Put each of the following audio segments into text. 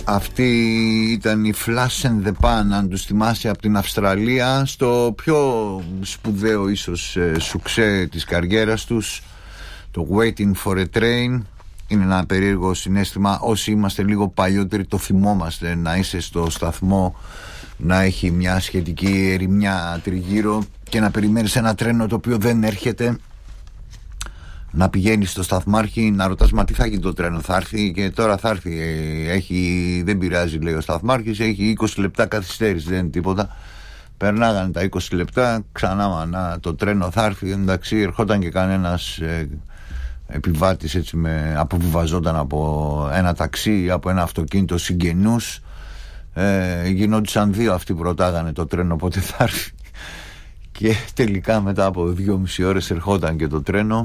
Αυτή ήταν η Flash and the Pan, αν τους θυμάσαι, από την Αυστραλία, στο πιο σπουδαίο ίσως σουξέ της καριέρας τους, το Waiting for a Train. Είναι ένα περίεργο συναίσθημα, όσοι είμαστε λίγο παλιότεροι το θυμόμαστε, να είσαι στο σταθμό, να έχει μια σχετική ερημιά τριγύρω και να περιμένεις ένα τρένο το οποίο δεν έρχεται, να πηγαίνεις στο σταθμάρχη, να ρωτάς μα τι θα γίνει το τρένο, θα έρθει? Και τώρα θα έρθει, δεν πειράζει, λέει ο σταθμάρχης, έχει 20 λεπτά καθυστέρηση, δεν είναι τίποτα. Περνάγανε τα 20 λεπτά, ξανά το τρένο θα έρθει. Εντάξει, ερχόταν και κανένας επιβάτης, έτσι αποβιβαζόταν από ένα ταξί ή από ένα αυτοκίνητο συγγενούς, γινόντουσαν δύο, αυτοί που ρωτάγανε το τρένο πότε θα έρθει, και τελικά μετά από 2,5 ώρες ερχόταν και το τρένο.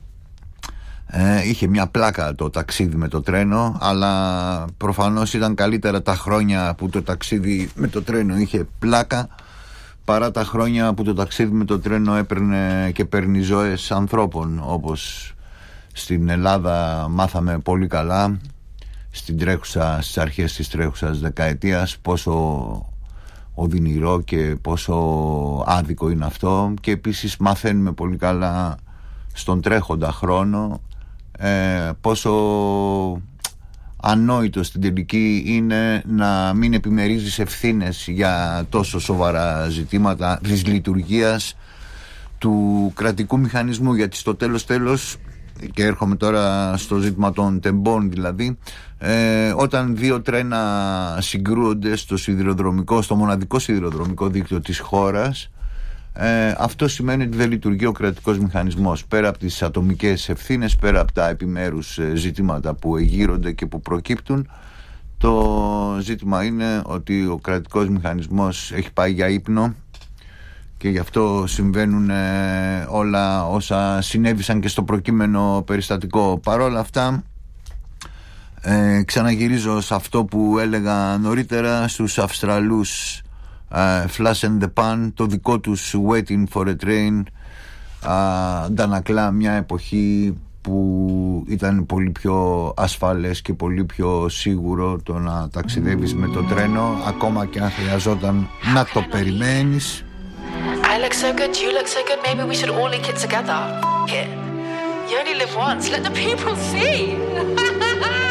Είχε μια πλάκα το ταξίδι με το τρένο, αλλά προφανώς ήταν καλύτερα τα χρόνια που το ταξίδι με το τρένο είχε πλάκα παρά τα χρόνια που το ταξίδι με το τρένο έπαιρνε και παίρνει ζωές ανθρώπων, όπως στην Ελλάδα μάθαμε πολύ καλά στις αρχές της τρέχουσας δεκαετίας πόσο οδυνηρό και πόσο άδικο είναι αυτό, και επίσης μαθαίνουμε πολύ καλά στον τρέχοντα χρόνο πόσο ανόητο στην τελική είναι να μην επιμερίζεις ευθύνες για τόσο σοβαρά ζητήματα της λειτουργίας του κρατικού μηχανισμού, γιατί στο τέλος, και έρχομαι τώρα στο ζήτημα των τεμπών δηλαδή, όταν δύο τρένα συγκρούονται στο μοναδικό σιδηροδρομικό δίκτυο της χώρας, αυτό σημαίνει ότι δεν λειτουργεί ο κρατικός μηχανισμός. Πέρα από τις ατομικές ευθύνες, πέρα από τα επιμέρους ζητήματα που εγείρονται και που προκύπτουν, το ζήτημα είναι ότι ο κρατικός μηχανισμός έχει πάει για ύπνο, και γι' αυτό συμβαίνουν όλα όσα συνέβησαν και στο προκείμενο περιστατικό. Παρόλα αυτά, ξαναγυρίζω σε αυτό που έλεγα νωρίτερα, στους Αυστραλούς Flash and the Pan, το δικό τους Waiting for a Train αντανακλά μια εποχή που ήταν πολύ πιο ασφαλές και πολύ πιο σίγουρο το να ταξιδεύεις με το τρένο, ακόμα και αν χρειαζόταν να το περιμένεις. I look so good, you look so good, maybe we should all link it together. Here. You only live once, let the people see.